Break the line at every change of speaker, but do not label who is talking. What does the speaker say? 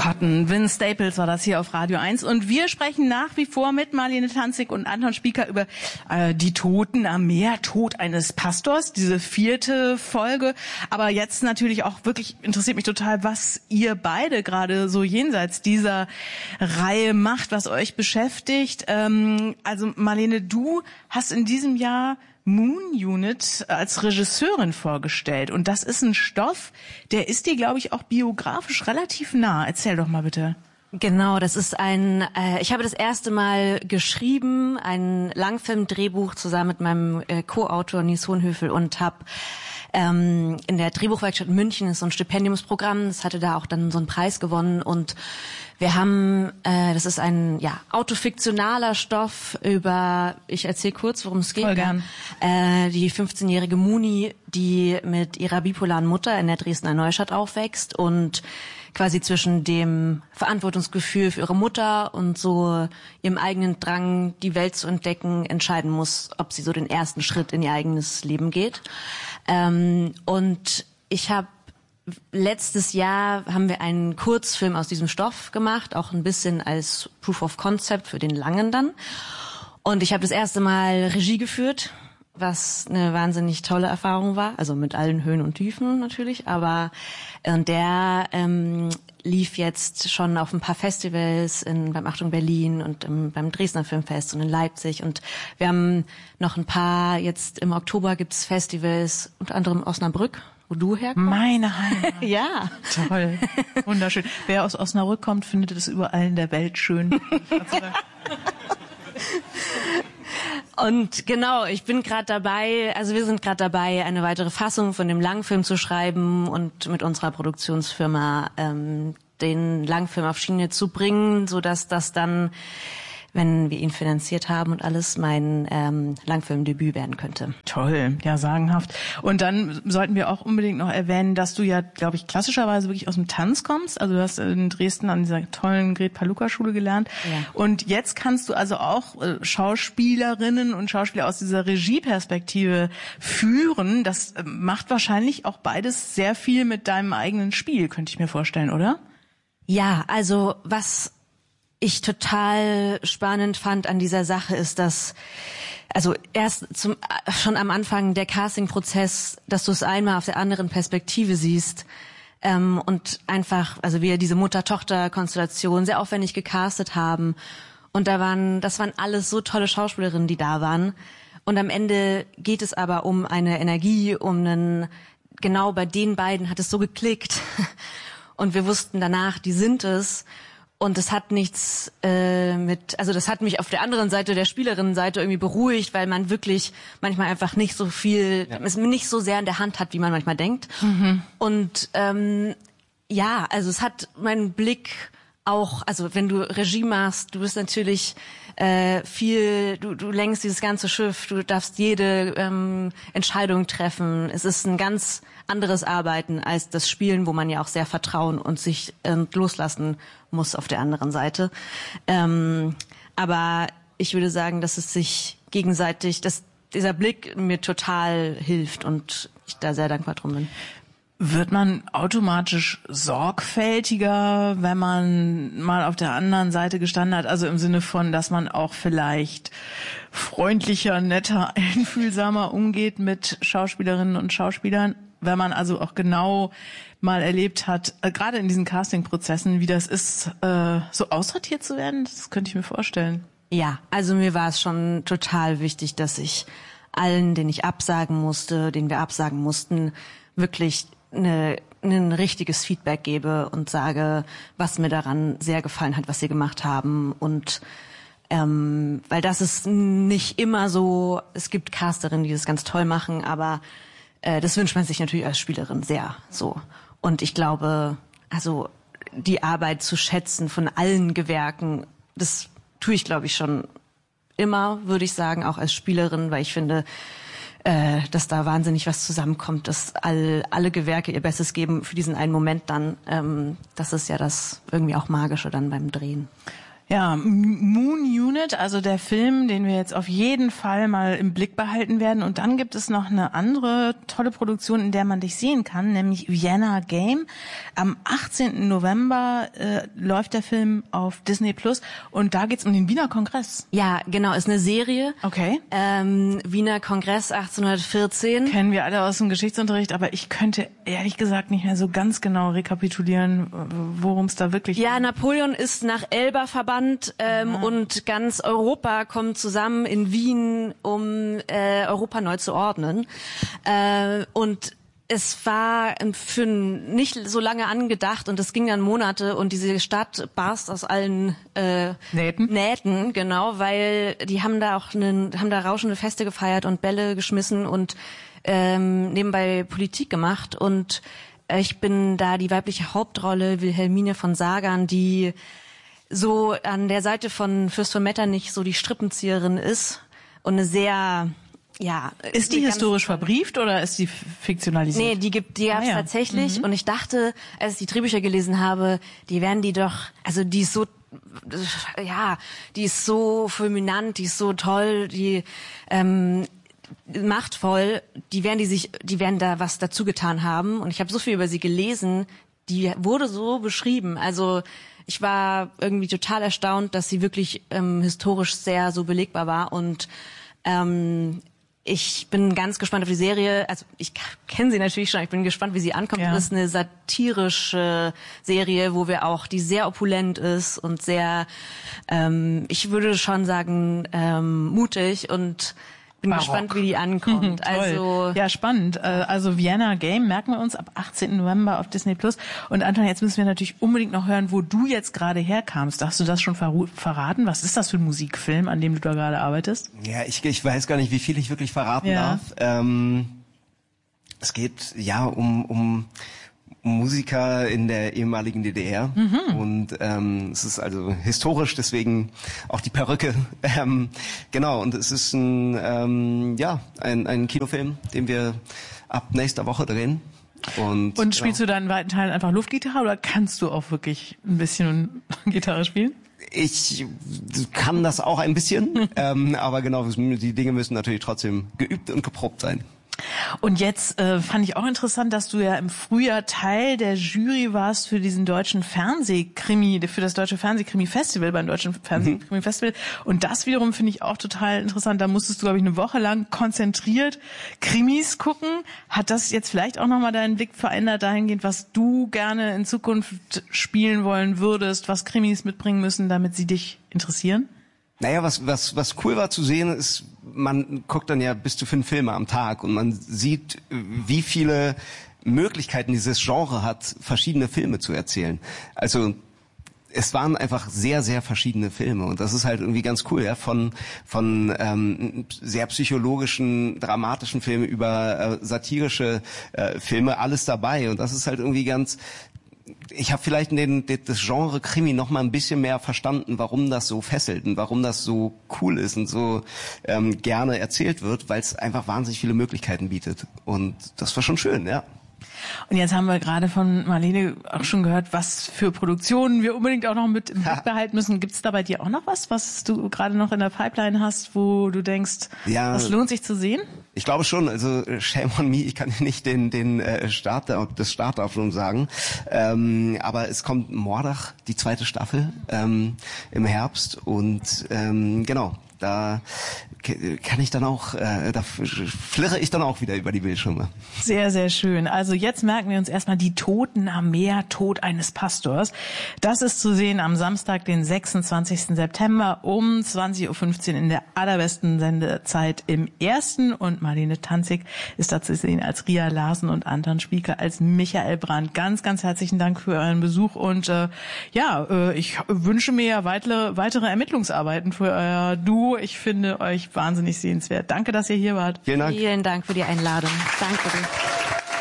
hatten. Vince Staples war das hier auf Radio 1 und wir sprechen nach wie vor mit Marlene Tanzig und Anton Spieker über die Toten am Meer, Tod eines Pastors, diese 4. Folge. Aber jetzt natürlich auch wirklich interessiert mich total, was ihr beide gerade so jenseits dieser Reihe macht, was euch beschäftigt. Also Marlene, du hast in diesem Jahr Moon Unit als Regisseurin vorgestellt. Und das ist ein Stoff, der ist dir, glaube ich, auch biografisch relativ nah. Erzähl doch mal bitte.
Genau, das ist ich habe das erste Mal geschrieben, ein Langfilmdrehbuch zusammen mit meinem Co-Autor Nies Hohenhöfel und habe in der Drehbuchwerkstatt München, ist so ein Stipendiumsprogramm, das hatte da auch dann so einen Preis gewonnen und wir haben, das ist ein autofiktionaler Stoff über, ich erzähle kurz, worum es geht.
Voll gern.
Die 15-jährige Muni, die mit ihrer bipolaren Mutter in der Dresdner Neustadt aufwächst und quasi zwischen dem Verantwortungsgefühl für ihre Mutter und so ihrem eigenen Drang, die Welt zu entdecken, entscheiden muss, ob sie so den ersten Schritt in ihr eigenes Leben geht. Und ich habe letztes Jahr haben wir einen Kurzfilm aus diesem Stoff gemacht, auch ein bisschen als Proof of Concept für den langen dann. Und ich habe das erste Mal Regie geführt, was eine wahnsinnig tolle Erfahrung war, also mit allen Höhen und Tiefen natürlich, aber der lief jetzt schon auf ein paar Festivals beim Achtung Berlin und beim Dresdner Filmfest und in Leipzig und wir haben noch ein paar, jetzt im Oktober gibt's Festivals, unter anderem Osnabrück, wo du herkommst.
Meine Heimat.
Ja.
Toll. Wunderschön. Wer aus Osnabrück kommt, findet es überall in der Welt schön.
Und genau, ich bin gerade dabei, also wir sind gerade dabei, eine weitere Fassung von dem Langfilm zu schreiben und mit unserer Produktionsfirma den Langfilm auf Schiene zu bringen, sodass das dann, wenn wir ihn finanziert haben und alles, mein Langfilmdebüt werden könnte.
Toll, ja, sagenhaft. Und dann sollten wir auch unbedingt noch erwähnen, dass du ja, glaube ich, klassischerweise wirklich aus dem Tanz kommst. Also du hast in Dresden an dieser tollen Gret-Paluca-Schule gelernt. Ja. Und jetzt kannst du also auch Schauspielerinnen und Schauspieler aus dieser Regieperspektive führen. Das macht wahrscheinlich auch beides sehr viel mit deinem eigenen Spiel, könnte ich mir vorstellen, oder?
Ja, also was ich total spannend fand an dieser Sache ist, dass also schon am Anfang der Casting-Prozess, dass du es einmal auf der anderen Perspektive siehst und einfach, also wir diese Mutter-Tochter-Konstellation sehr aufwendig gecastet haben und das waren alles so tolle Schauspielerinnen, die da waren und am Ende geht es aber um eine Energie, genau bei den beiden hat es so geklickt und wir wussten danach, die sind es. Und es hat nichts das hat mich auf der anderen Seite, der Spielerinnenseite irgendwie beruhigt, weil man wirklich manchmal einfach nicht so viel, es nicht so sehr in der Hand hat, wie man manchmal denkt. Mhm. Und also es hat meinen Blick auch, also wenn du Regie machst, du bist natürlich du lenkst dieses ganze Schiff, du darfst jede Entscheidung treffen. Es ist ein ganz anderes Arbeiten als das Spielen, wo man ja auch sehr vertrauen und sich loslassen muss auf der anderen Seite. Aber ich würde sagen, dass es sich gegenseitig, dass dieser Blick mir total hilft und ich da sehr dankbar drum bin.
Wird man automatisch sorgfältiger, wenn man mal auf der anderen Seite gestanden hat? Also im Sinne von, dass man auch vielleicht freundlicher, netter, einfühlsamer umgeht mit Schauspielerinnen und Schauspielern, wenn man also auch genau mal erlebt hat, gerade in diesen Casting-Prozessen, wie das ist, so aussortiert zu werden? Das könnte ich mir vorstellen.
Ja, also mir war es schon total wichtig, dass ich allen, denen wir absagen mussten, wirklich ein richtiges Feedback gebe und sage, was mir daran sehr gefallen hat, was sie gemacht haben. Und weil das ist nicht immer so, es gibt Casterinnen, die das ganz toll machen, aber das wünscht man sich natürlich als Spielerin sehr so. Und ich glaube, also die Arbeit zu schätzen von allen Gewerken, das tue ich, glaube ich, schon immer, würde ich sagen, auch als Spielerin, weil ich finde, dass da wahnsinnig was zusammenkommt, dass alle Gewerke ihr Bestes geben für diesen einen Moment dann. Das ist ja das irgendwie auch Magische dann beim Drehen.
Ja, Moon Unit, also der Film, den wir jetzt auf jeden Fall mal im Blick behalten werden. Und dann gibt es noch eine andere tolle Produktion, in der man dich sehen kann, nämlich Vienna Game. Am 18. November läuft der Film auf Disney Plus und da geht's um den Wiener Kongress.
Ja, genau, ist eine Serie.
Okay.
Wiener Kongress 1814.
Kennen wir alle aus dem Geschichtsunterricht, aber ich könnte ehrlich gesagt nicht mehr so ganz genau rekapitulieren, worum es da wirklich geht.
Ja, Napoleon ist nach Elba verbannt und ganz Europa kommt zusammen in Wien, um Europa neu zu ordnen. Und es war für nicht so lange angedacht und es ging dann Monate und diese Stadt barst aus allen Nähten, genau, weil die haben da rauschende Feste gefeiert und Bälle geschmissen und nebenbei Politik gemacht und ich bin da die weibliche Hauptrolle, Wilhelmine von Sagan, die so an der Seite von Fürst von Metternich so die Strippenzieherin ist und eine sehr, ja.
Ist die historisch verbrieft oder ist die fiktionalisiert?
Nee, die gab's tatsächlich und ich dachte, als ich die Drehbücher gelesen habe, die ist so, ja, die ist so fulminant, die ist so toll, die, machtvoll, die werden da was dazu getan haben und ich habe so viel über sie gelesen, die wurde so beschrieben, also ich war irgendwie total erstaunt, dass sie wirklich historisch sehr so belegbar war und ich bin ganz gespannt auf die Serie. Also ich kenne sie natürlich schon, ich bin gespannt, wie sie ankommt. Ja. Das ist eine satirische Serie, die sehr opulent ist und sehr, ich würde schon sagen, mutig und bin gespannt, wie die ankommt.
Also ja, spannend. Also Vienna Game merken wir uns ab 18. November auf Disney Plus. Und Anton, jetzt müssen wir natürlich unbedingt noch hören, wo du jetzt gerade herkamst. Darfst du das schon verraten? Was ist das für ein Musikfilm, an dem du da gerade arbeitest?
Ja, ich weiß gar nicht, wie viel ich wirklich verraten darf. Es geht ja um Musiker in der ehemaligen DDR und es ist also historisch, deswegen auch die Perücke. Genau, und es ist ein Kinofilm, den wir ab nächster Woche drehen. Und
spielst du dann in weiten Teilen einfach Luftgitarre oder kannst du auch wirklich ein bisschen Gitarre spielen?
Ich kann das auch ein bisschen, aber genau, die Dinge müssen natürlich trotzdem geübt und geprobt sein.
Und jetzt fand ich auch interessant, dass du ja im Frühjahr Teil der Jury warst für diesen deutschen für das deutsche Fernsehkrimi-Festival beim deutschen Fernsehkrimi-Festival. Und das wiederum finde ich auch total interessant. Da musstest du, glaube ich, eine Woche lang konzentriert Krimis gucken. Hat das jetzt vielleicht auch nochmal deinen Blick verändert dahingehend, was du gerne in Zukunft spielen wollen würdest, was Krimis mitbringen müssen, damit sie dich interessieren?
Naja, was cool war zu sehen, ist, man guckt dann ja bis zu 5 Filme am Tag und man sieht, wie viele Möglichkeiten dieses Genre hat, verschiedene Filme zu erzählen. Also es waren einfach sehr, sehr verschiedene Filme und das ist halt irgendwie ganz cool, ja, von sehr psychologischen, dramatischen Filmen über satirische Filme, alles dabei und das ist halt irgendwie ich habe vielleicht das Genre Krimi noch mal ein bisschen mehr verstanden, warum das so fesselt und warum das so cool ist und so gerne erzählt wird, weil es einfach wahnsinnig viele Möglichkeiten bietet. Und das war schon schön, ja.
Und jetzt haben wir gerade von Marlene auch schon gehört, was für Produktionen wir unbedingt auch noch mit im Blick behalten müssen. Gibt es da bei dir auch noch was du gerade noch in der Pipeline hast, wo du denkst, das lohnt sich zu sehen?
Ich glaube schon, also shame on me, ich kann nicht das Startdatum sagen, aber es kommt Mordach, die 2. Staffel im Herbst und genau, da kann ich dann auch, da flirre ich dann auch wieder über die Bildschirme.
Sehr, sehr schön. Also jetzt merken wir uns erstmal die Toten am Meer, Tod eines Pastors. Das ist zu sehen am Samstag, den 26. September um 20.15 Uhr in der allerbesten Sendezeit im Ersten. Und Marlene Tanzig ist da zu sehen als Ria Larsen und Anton Spieker als Michael Brandt. Ganz, ganz herzlichen Dank für euren Besuch und ich wünsche mir ja weitere Ermittlungsarbeiten für euer Duo. Ich finde euch wahnsinnig sehenswert. Danke, dass ihr hier wart.
Vielen Dank.
Vielen Dank für die Einladung. Danke dir.